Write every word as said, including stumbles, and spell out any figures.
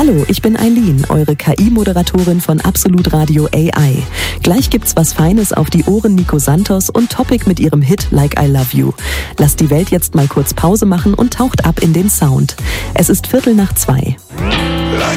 Hallo, ich bin Eileen, eure K I-Moderatorin von Absolut Radio A I. Gleich gibt's was Feines auf die Ohren Nico Santos und Topic mit ihrem Hit Like I Love You. Lasst die Welt jetzt mal kurz Pause machen und taucht ab in den Sound. Es ist Viertel nach zwei.